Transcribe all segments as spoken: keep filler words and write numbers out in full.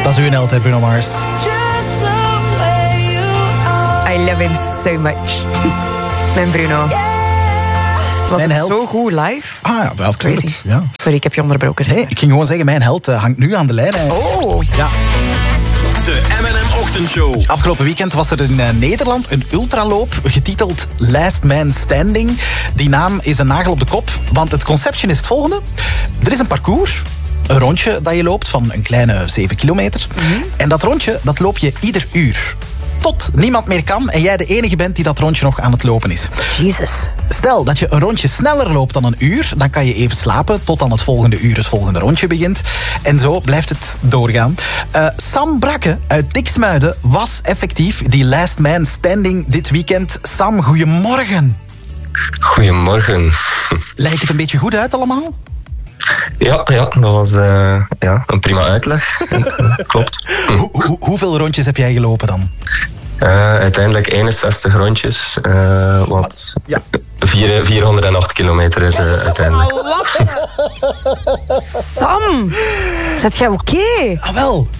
Dat is uw held, hè, Bruno Mars. I love him so much. Mijn Bruno. Was Mijn het held. zo goed live? Ah ja, wel, Crazy. tuurlijk. Ja. Sorry, ik heb je onderbroken. Nee, ik ging gewoon zeggen, mijn held uh, hangt nu aan de lijn. Hè. Oh. Ja. De M en M-ochtendshow. Afgelopen weekend was er in uh, Nederland een ultraloop getiteld Last Man Standing. Die naam is een nagel op de kop, want het conceptje is het volgende. Er is een parcours, een rondje dat je loopt van een kleine zeven kilometer. Mm-hmm. En dat rondje, dat loop je ieder uur. Tot niemand meer kan en jij de enige bent die dat rondje nog aan het lopen is. Jezus. Stel dat je een rondje sneller loopt dan een uur, dan kan je even slapen tot dan het volgende uur het volgende rondje begint. En zo blijft het doorgaan. Uh, Sam Brakke uit Diksmuiden was effectief die last man standing dit weekend. Sam, goedemorgen. Goedemorgen. Lijkt het een beetje goed uit allemaal? Ja, ja, dat was uh, ja, een prima uitleg. Klopt. Ho- ho- hoeveel rondjes heb jij gelopen dan? Uh, uiteindelijk eenenzestig rondjes, uh, wat ja. vier, vierhonderdacht kilometer is uh, uiteindelijk. Oh, wat? Sam, zet jij oké? Okay? Ah, wel.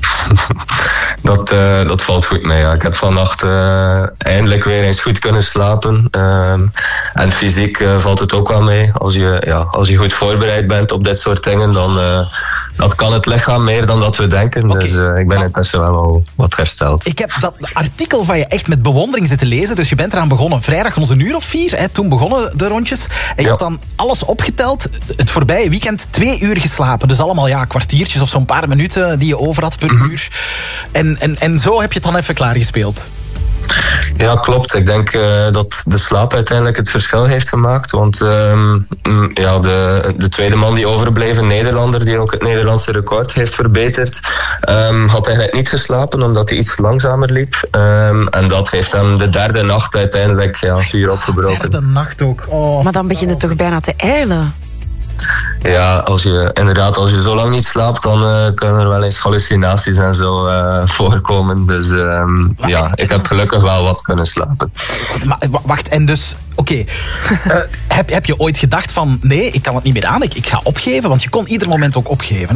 dat, uh, dat valt goed mee. Ja. Ik heb vannacht uh, eindelijk weer eens goed kunnen slapen. Uh, en fysiek uh, valt het ook wel mee. Als je, ja, als je goed voorbereid bent op dit soort dingen, dan uh, dat kan het lichaam meer dan dat we denken. Okay. Dus uh, ik ben intussen wel al wat hersteld. Ik heb dat artikel van je echt met bewondering zitten lezen. Dus je bent eraan begonnen vrijdag om een uur of vier. Hè, toen begonnen de rondjes. En je ja. hebt dan alles opgeteld. Het voorbije weekend twee uur geslapen. Dus allemaal ja, kwartiertjes of zo'n paar minuten die je over had per mm-hmm. uur. En, en, en zo heb je het dan even klaargespeeld. Ja, klopt. Ik denk uh, dat de slaap uiteindelijk het verschil heeft gemaakt. Want uh, ja, de, de tweede man die overbleef, een Nederlander die ook het Nederlandse record heeft verbeterd, um, had eigenlijk niet geslapen omdat hij iets langzamer liep. Um, en dat heeft hem de derde nacht uiteindelijk ja, zuur opgebroken. De derde nacht ook. Oh. Maar dan begint het toch bijna te eilen? Ja, als je, inderdaad, als je zo lang niet slaapt, dan uh, kunnen er wel eens hallucinaties en zo uh, voorkomen. Dus um, ja, ik heb gelukkig wel wat kunnen slapen. Maar, wacht, en dus, oké. Okay. uh, heb, heb je ooit gedacht van, nee, ik kan het niet meer aan, ik, ik ga opgeven? Want je kon ieder moment ook opgeven, hè?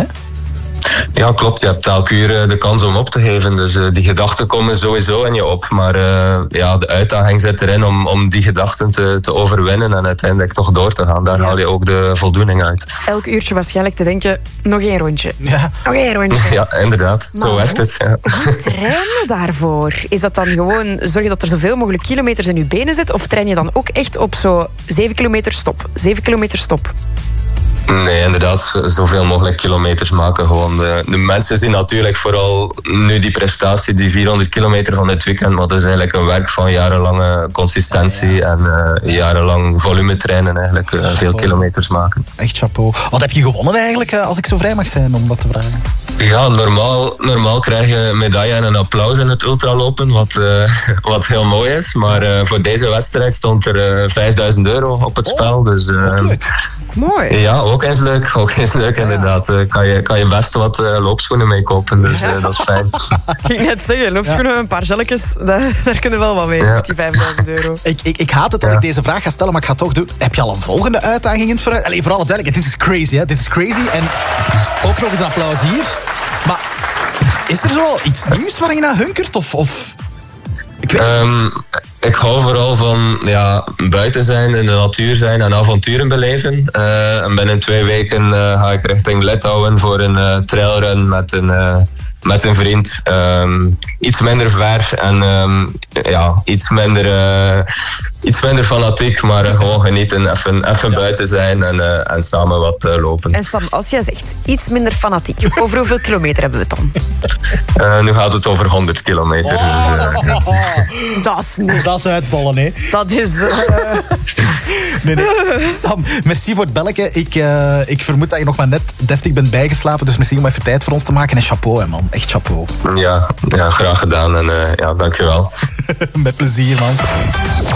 Ja, klopt. Je hebt elke uur de kans om op te geven. Dus uh, die gedachten komen sowieso in je op. Maar uh, ja, de uitdaging zit erin om, om die gedachten te, te overwinnen en uiteindelijk toch door te gaan. Daar ja. haal je ook de voldoening uit. Elk uurtje waarschijnlijk te denken, nog één rondje. Ja. Nog één rondje. Ja, inderdaad. Maar zo werkt het. Ja. Hoe train je daarvoor? Is dat dan gewoon zorgen dat er zoveel mogelijk kilometers in je benen zit? Of train je dan ook echt op zo zeven kilometer stop? Zeven kilometer stop? Nee, inderdaad, zoveel mogelijk kilometers maken. Gewoon de, de mensen zien natuurlijk vooral nu die prestatie, die vierhonderd kilometer van dit weekend, maar dat is eigenlijk een werk van jarenlange consistentie ja. en uh, jarenlang volume trainen, eigenlijk uh, veel kilometers maken. Echt chapeau. Wat heb je gewonnen eigenlijk, als ik zo vrij mag zijn om dat te vragen? Ja, normaal, normaal krijg je een medaille en een applaus in het ultralopen, wat, uh, wat heel mooi is. Maar uh, voor deze wedstrijd stond er uh, vijfduizend euro op het oh, spel. Dus, uh, mooi. Ja, ook eens leuk. Ook eens leuk, ja. Inderdaad. Uh, kan, je, kan je best wat uh, loopschoenen mee kopen, dus uh, dat is fijn. Ik ging net zeggen, loopschoenen, ja. een paar gelletjes, daar, daar kunnen we wel wat mee ja. met die vijfduizend euro. Ik, ik, ik haat het dat ja. ik deze vraag ga stellen, maar ik ga het toch doen. Heb je al een volgende uitdaging in het vooruit? Allee, voor alle duidelijkheid, dit is crazy, hè? Dit is crazy. En ook nog eens applaus hier. Maar is er zo al iets nieuws waar je naar hunkert? Of, of... Ik, weet... um, ik hou vooral van ja, buiten zijn, in de natuur zijn en avonturen beleven. Uh, en binnen twee weken uh, ga ik richting Litouwen voor een uh, trailrun met een, uh, met een vriend. Um, iets minder ver en um, ja, iets minder, uh, iets minder fanatiek, maar uh, gewoon genieten, even, even ja. buiten zijn en, uh, en samen wat uh, lopen. En Sam, als jij zegt iets minder fanatiek, over hoeveel kilometer hebben we het dan? Uh, nu gaat het over honderd kilometer. Oh, dus, uh, oh, oh. Dat is niks. Dat is uitbollen, hè? Dat is... Uh... nee, nee. Sam, merci voor het belletje. Ik, uh, ik vermoed dat je nog maar net deftig bent bijgeslapen, dus merci om even tijd voor ons te maken. En chapeau, hè, man. Echt chapeau. Ja, ja graag gedaan en uh, ja, dankjewel. Met plezier, man.